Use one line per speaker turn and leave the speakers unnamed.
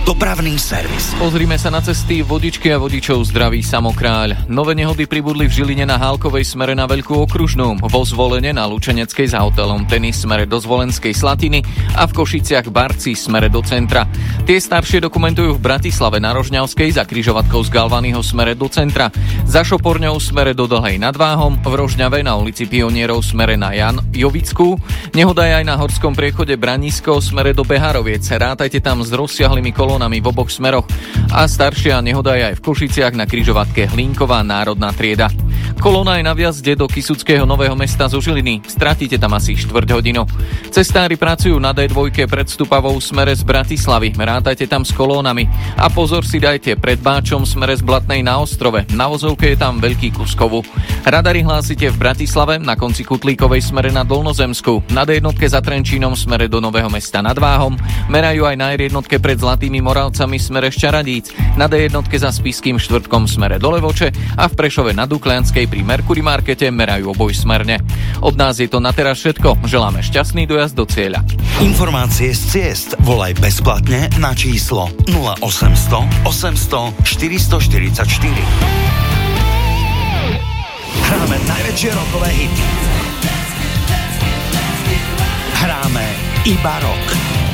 Dopravný servis.
Pozrime sa na cesty. Vodičky a vodičov zdraví Samokráľ. Nové nehody pribudli v Žiline na Hálkovej smere na Veľkú Okružnú, vo Zvolene na Lučeneckej za hotelom Tenis smere do Zvolenskej Slatiny a v Košiciach Barci smere do centra. Tie staršie dokumentujú v Bratislave na Rožňavskej za križovatkou z Galvanyho smere do centra, za Šoporňou smere do Dlhej nad Váhom, v Rožňave na ulici Pionierov smere na Jan Jovickú. Nehoda je aj na horskom priechode Branisko smere do Beharoviec. Rátajte tam s rozsiahlými kolónami v oboch smeroch. A staršia nehoda je aj v Košiciach na križovatke Hlínková národná trieda. Kolóna je na vjazde do Kysuckého Nového Mesta zo Žiliny. Stratíte tam asi 4 hodinu. Cestári pracujú na D2 pred Stupavou smere z Bratislavy. Rátajte tam s kolónami. A pozor si dajte pred Báčom smere z Blatnej na Ostrove. Na vozovke je tam veľký kus kovu. Radary hlásite v Bratislave na konci Kutlíkovej smere na Dolnozemsku. Na D1 za Trenčínom smere do Nového Mesta nad Váhom. Merajú aj na R1 pred Zlatými Moravcami smere z Čaradíc. Na D1 za Spišským Štvrtkom smere do Levoče a v Prešove na Duklianskej pri Mercury Markete merajú obojsmerne. Od nás je to na teraz všetko. Želáme šťastný dojazd do cieľa.
Informácie z ciest volaj bezplatne na číslo 0800 800 444. Hráme najväčšie rockové hity. Hráme iba rock.